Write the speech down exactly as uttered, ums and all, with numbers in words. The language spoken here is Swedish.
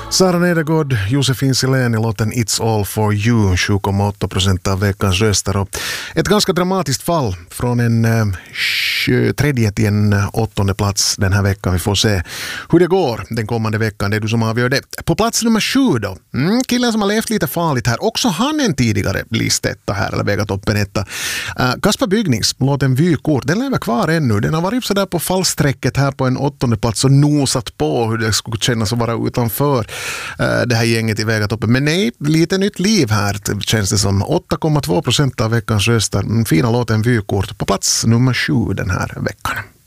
Sara Nedergaard, Josefin Silén i låten It's All For You, sju komma åtta procent av veckans röster. Och ett ganska dramatiskt fall från en eh, tredje till en åttonde plats den här veckan. Vi får se hur det går den kommande veckan. Det är du som avgör det. På plats nummer sju då. Mm, killen som har levt lite farligt här. Också han en tidigare listetta här, eller vägat upp en etta. Uh, Kasper Byggnings, låten Vykort, den lever kvar ännu. Den har varit så där på fallsträcket här på en åttonde plats och nosat på hur det skulle kännas att vara utanför uh, det här gänget i vägat upp. Men nej, lite nytt liv här känns det som. åtta komma två procent av veckans röster. Fina låten Vykort på plats nummer sju den här veckan.